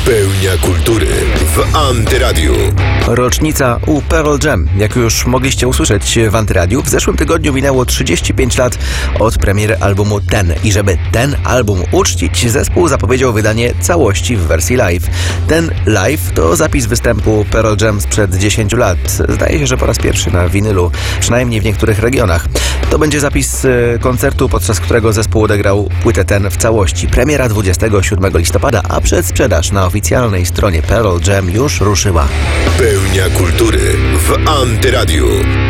Pełnia kultury w Antyradiu. Rocznica u Pearl Jam. Jak już mogliście usłyszeć w Antyradiu, w zeszłym tygodniu minęło 35 lat od premiery albumu Ten. I żeby ten album uczcić, zespół zapowiedział wydanie całości w wersji live. Ten live to zapis występu Pearl Jam sprzed 10 lat. Zdaje się, że po raz pierwszy na winylu, przynajmniej w niektórych regionach. To będzie zapis koncertu, podczas którego zespół odegrał płytę Ten w całości. Premiera 27 listopada, a przedsprzedaż na oficjalnej stronie Pearl Jam już ruszyła. Pełnia kultury w Antyradiu.